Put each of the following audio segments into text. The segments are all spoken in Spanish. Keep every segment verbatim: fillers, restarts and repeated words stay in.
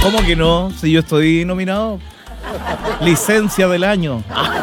¿Cómo que no? Si yo estoy nominado. Licencia del año.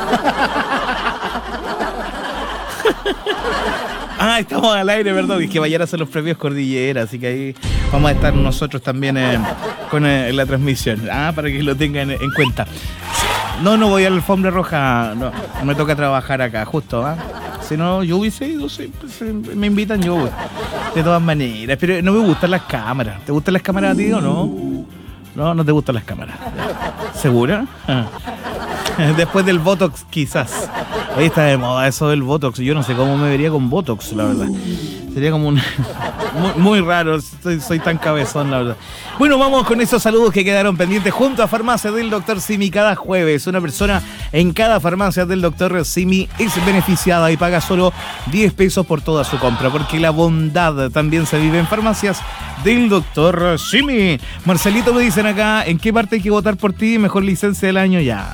Ah, estamos al aire, ¿verdad? Y que vayan a hacer los premios Cordillera, así que ahí vamos a estar nosotros también eh, con eh, la transmisión. Ah, para que lo tengan en cuenta. No, no voy a la alfombra roja, no, me toca trabajar acá, justo, ¿ah? Si no, yo hubiese ido, sí, pues, me invitan, yo voy. De todas maneras, pero no me gustan las cámaras. ¿Te gustan las cámaras a ti o no? No, no te gustan las cámaras. ¿Segura? Ah. Después del Botox, quizás. Ahí está de moda eso del Botox. Yo no sé cómo me vería con Botox, la verdad. Sería como un... muy, muy raro. Soy, soy tan cabezón, la verdad. Bueno, vamos con esos saludos que quedaron pendientes junto a Farmacia del Doctor Simi cada jueves. Una persona en cada farmacia del Doctor Simi es beneficiada y paga solo diez pesos por toda su compra, porque la bondad también se vive en farmacias del Doctor Simi. Marcelito, me dicen acá, ¿en qué parte hay que votar por ti? Mejor licencia del año ya.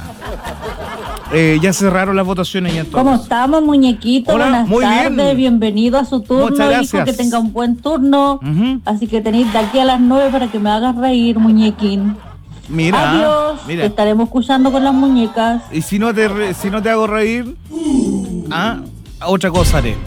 Eh, ya cerraron las votaciones ya. ¿Cómo estamos, muñequito? Hola, buenas muy tardes, bien. Bienvenido a su turno, Muchas gracias. hijo, que tenga un buen turno. Uh-huh. Así que tenéis de aquí a las nueve para que me hagas reír, muñequín. Mira, Adiós, mira. te estaremos escuchando con las muñecas. Y si no te re- si no te hago reír, ah, otra cosa haré.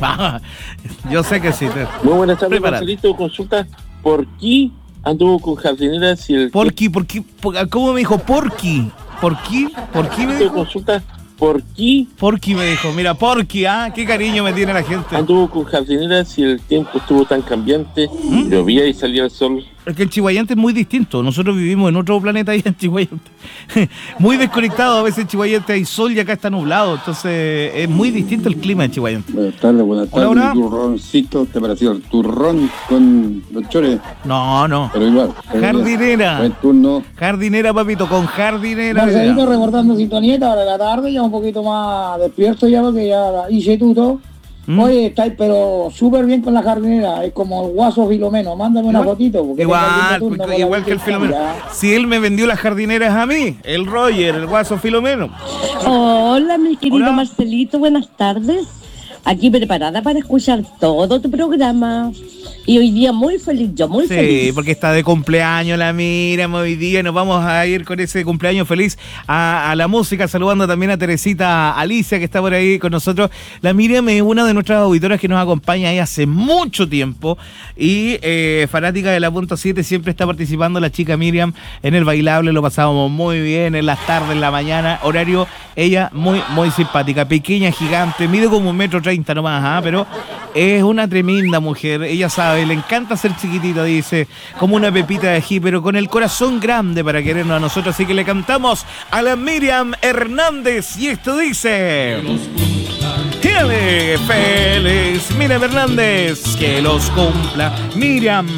Yo sé que sí. Te... Muy buenas tardes, Prepárate. Marcelito. Consulta, ¿por qué anduvo con jardinera si el... ¿Por qué? ¿Por qué? Por- ¿Cómo me dijo? ¿Porqui? ¿Por qué? ¿Por qué me dijo? Consulta, ¿por qué Porqui me dijo. Mira, Porqui, ¿ah? Qué cariño me tiene la gente. anduvo con jardinera si el tiempo estuvo tan cambiante? ¿Mm? Llovía y salía el sol. Es que el Chihuayante es muy distinto. Nosotros vivimos en otro planeta ahí en Chihuayante. Muy desconectado. A veces en Chihuayante hay sol y acá está nublado. Entonces es muy distinto el clima en Chihuayante. Buenas tardes, buenas Hola, tardes. hola. Turroncito, ¿te pareció el turrón con los chores? No, no. Pero igual. pero Jardinera. Buen turno. Jardinera, papito, con jardinera. Marcelito reportando sintonía ahora de la tarde, ya un poquito más despierto ya porque ya hice tuto. ¿Mm? Oye, estáis pero súper bien con la jardinera, es como el guaso Filomeno, mándame una Igual- fotito. Porque Igual, tengo el turno porque con la igual que el Virgen Filomeno. ya. Si él me vendió las jardineras a mí, el Roger, el guaso Filomeno. Hola, mi querido Hola. Marcelito, buenas tardes. Aquí preparada para escuchar todo tu programa. Y hoy día muy feliz, yo muy Sí, feliz. porque está de cumpleaños la Miriam hoy día. Nos vamos a ir con ese cumpleaños feliz a, a la música, saludando también a Teresita Alicia, que está por ahí con nosotros. La Miriam es una de nuestras auditoras que nos acompaña ahí hace mucho tiempo y eh, fanática de la punto siete, siempre está participando la chica Miriam en el bailable. Lo pasábamos muy bien en las tardes, en la mañana, horario, ella muy, muy simpática, pequeña, gigante, mide como un metro treinta nomás, ¿ah? Pero es una tremenda mujer, ella sabe, le encanta ser chiquitita, dice, como una pepita de ají, pero con el corazón grande para querernos a nosotros, así que le cantamos a la Miriam Hernández y esto dice... ¡Dale, feliz Miriam Hernández! ¡Que los cumpla! Miriam,